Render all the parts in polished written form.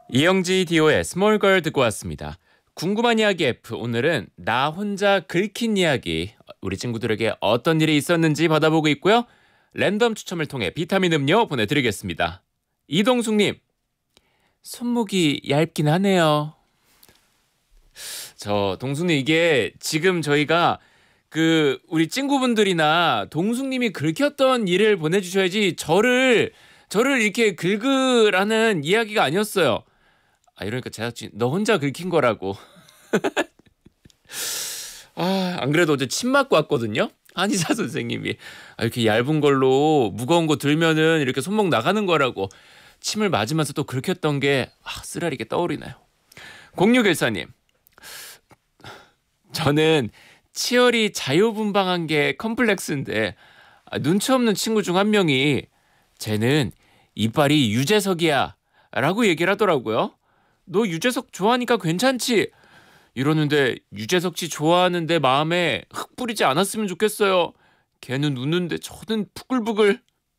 이영지 디오의 스몰걸 듣고 왔습니다. 궁금한 이야기 F, 오늘은 나 혼자 긁힌 이야기, 우리 친구들에게 어떤 일이 있었는지 받아보고 있고요. 랜덤 추첨을 통해 비타민 음료 보내드리겠습니다. 이동숙님, 손목이 얇긴 하네요. 저 동숙님, 이게 지금 저희가 우리 친구분들이나 동숙님이 긁혔던 일을 보내주셔야지 저를 이렇게 긁으라는 이야기가 아니었어요. 이러니까 제작진 너 혼자 긁힌 거라고. 안 그래도 어제 침 맞고 왔거든요. 한의사 선생님이 이렇게 얇은 걸로 무거운 거 들면은 이렇게 손목 나가는 거라고 침을 맞으면서 또 긁혔던 게 쓰라리게 떠오르네요. 0614님, 저는 치열이 자유분방한 게 컴플렉스인데 눈치 없는 친구 중 한 명이 쟤는 이빨이 유재석이야 라고 얘기를 하더라고요. 너 유재석 좋아하니까 괜찮지? 이러는데 유재석 씨 좋아하는 내 마음에 흙 뿌리지 않았으면 좋겠어요. 걔는 웃는데 저는 부글부글.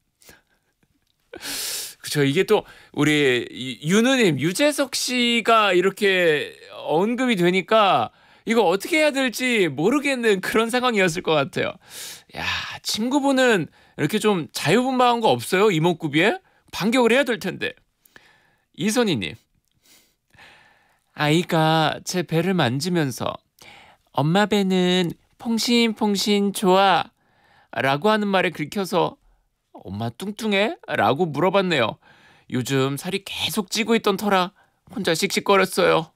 그쵸, 이게 또 우리 윤우님, 유재석 씨가 이렇게 언급이 되니까 이거 어떻게 해야 될지 모르겠는 그런 상황이었을 것 같아요. 야, 친구분은 이렇게 좀 자유분방한 거 없어요? 이목구비에? 반격을 해야 될 텐데. 이선희님, 아이가 제 배를 만지면서 엄마 배는 퐁신퐁신 좋아 라고 하는 말에 긁혀서 엄마 뚱뚱해? 라고 물어봤네요. 요즘 살이 계속 찌고 있던 터라 혼자 씩씩거렸어요.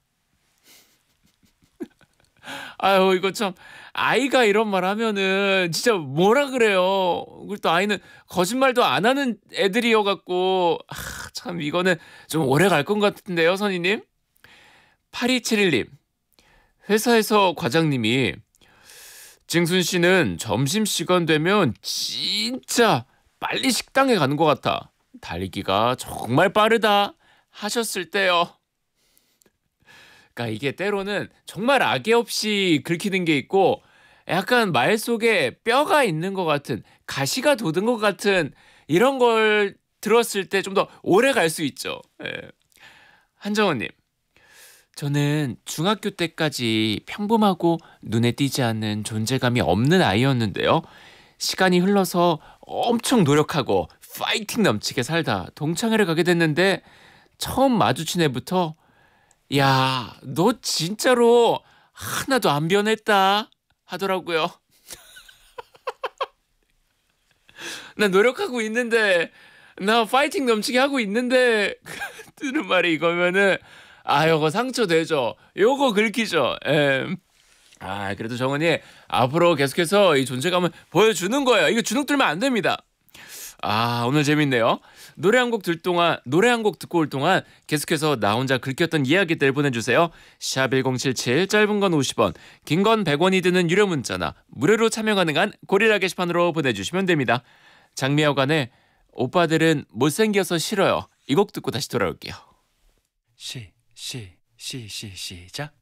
아유, 이거 참, 아이가 이런 말 하면은 진짜 뭐라 그래요. 그리고 또 아이는 거짓말도 안 하는 애들이어갖고 참 이거는 좀 오래 갈 것 같은데요, 선희님. 8271님, 회사에서 과장님이 징순 씨는 점심시간 되면 진짜 빨리 식당에 가는 것 같아. 달리기가 정말 빠르다 하셨을 때요. 그러니까 이게 때로는 정말 악의 없이 긁히는 게 있고 약간 말 속에 뼈가 있는 것 같은, 가시가 돋은 것 같은 이런 걸 들었을 때 좀 더 오래 갈 수 있죠. 예. 한정원님, 저는 중학교 때까지 평범하고 눈에 띄지 않는 존재감이 없는 아이였는데요. 시간이 흘러서 엄청 노력하고 파이팅 넘치게 살다 동창회를 가게 됐는데 처음 마주친 애부터 야, 너 진짜로 하나도 안 변했다 하더라고요. 나 노력하고 있는데, 나 파이팅 넘치게 하고 있는데 뜨는 말이 이거면은 요거 상처되죠. 요거 긁히죠. 그래도 정은이 앞으로 계속해서 이 존재감을 보여주는 거예요. 이거 주눅 들면 안 됩니다. 오늘 재밌네요. 노래 한 곡 듣고 올 동안 계속해서 나 혼자 긁혔던 이야기들 보내주세요. 샵 1077, 짧은 건 50원, 긴 건 100원이 드는 유료 문자나 무료로 참여 가능한 고리라 게시판으로 보내주시면 됩니다. 장미여관의 오빠들은 못생겨서 싫어요. 이 곡 듣고 다시 돌아올게요. 시작.